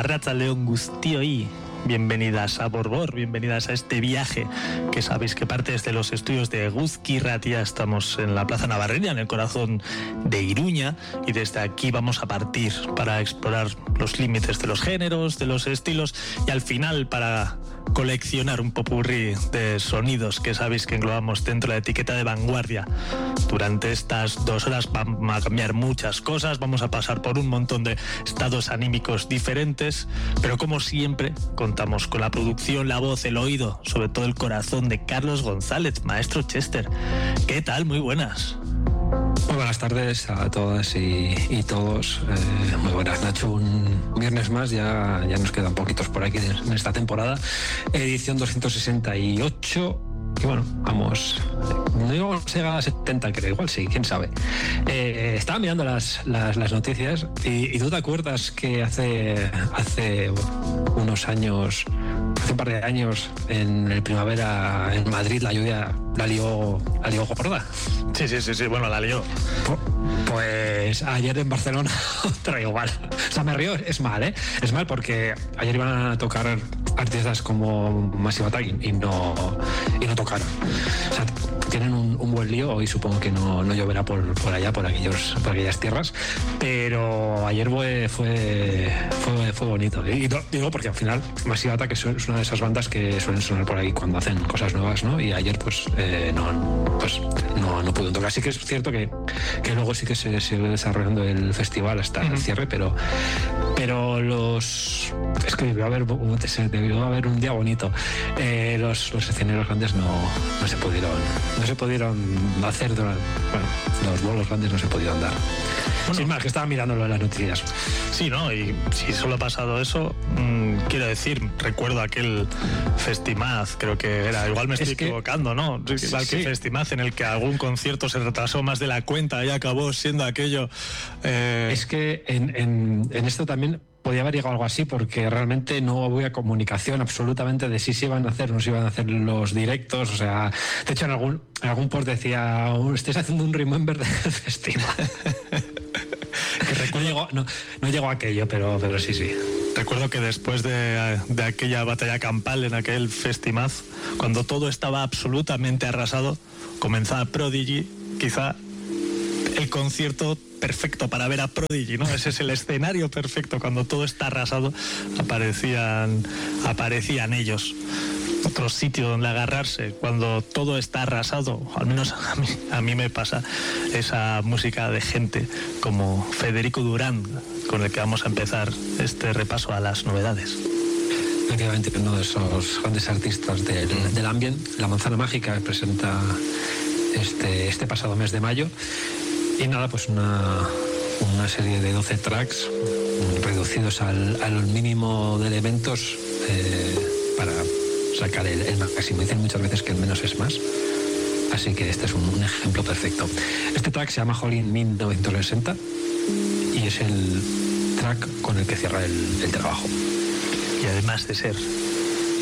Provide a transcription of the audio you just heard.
Arratsaldeon guztioi. Bienvenidas a Borbor, bienvenidas a este viaje que sabéis que parte desde los estudios de Eguzki Irratia. Estamos en la Plaza Navarrena, en el corazón de Iruña, y desde aquí vamos a partir para explorar los límites de los géneros, de los estilos, y al final para coleccionar un popurrí de sonidos que sabéis que englobamos dentro de la etiqueta de vanguardia. Durante estas 2 horas vamos a cambiar muchas cosas, vamos a pasar por un montón de estados anímicos diferentes, pero como siempre contamos con la producción, la voz, el oído, sobre todo el corazón de Carlos González, maestro Chester. ¿Qué tal? Muy buenas. Muy buenas tardes a todas y todos. Muy buenas, Nacho. Un viernes más, ya nos quedan poquitos por aquí en esta temporada. Edición 268. Y bueno, vamos. No digo que se llega a 70, creo, igual sí, quién sabe. Estaba mirando las noticias y tú te acuerdas que hace unos años, hace un par de años, en el primavera en Madrid la lluvia la lió gorda. Sí, bueno, la lió. Pues ayer en Barcelona otra igual. O sea, me río, es mal, ¿eh? Es mal porque ayer iban a tocar artistas como Massive Attack y no tocaron. O sea, tienen un buen lío y supongo que no lloverá por allá, por aquellas tierras, pero ayer fue bonito. Y digo porque al final Massive Attack es una de esas bandas que suelen sonar por ahí cuando hacen cosas nuevas, ¿no? Y ayer no pudieron tocar. Sí que es cierto que luego sí que se sigue desarrollando el festival hasta el cierre, pero es que debió haber un día bonito. Los escenarios grandes no se pudieron hacer los vuelos grandes no se pudieron dar. Bueno, sin más, que estaba mirándolo en las noticias. Sí, ¿no? Y si solo ha pasado eso, quiero decir, recuerdo aquel Festimaz, creo que era, igual me estoy equivocando, ¿no? Igual que Festimaz, en el que algún concierto se retrasó más de la cuenta y acabó siendo aquello. Es que en esto también podía haber llegado algo así, porque realmente no había comunicación absolutamente de si se iban a hacer o no se iban a hacer los directos. O sea, de hecho en algún post decía, estáis haciendo un remember del festival. Que recuerdo, no llegó a aquello, pero sí. Recuerdo que después de aquella batalla campal en aquel Festimaz, cuando todo estaba absolutamente arrasado, comenzaba Prodigy, quizá el concierto perfecto para ver a Prodigy, ¿no? Ese es el escenario perfecto. Cuando todo está arrasado, aparecían ellos. Otro sitio donde agarrarse cuando todo está arrasado, al menos a mí me pasa, esa música de gente como Federico Durán, con el que vamos a empezar este repaso a las novedades. Efectivamente, uno de esos grandes artistas del ambient, La Manzana Mágica, presenta este pasado mes de mayo. Y nada, pues una serie de 12 tracks reducidos al mínimo de elementos para sacar el máximo. Dicen muchas veces que el menos es más. Así que este es un ejemplo perfecto. Este track se llama Halloween 1960 y es el track con el que cierra el trabajo. Y además de ser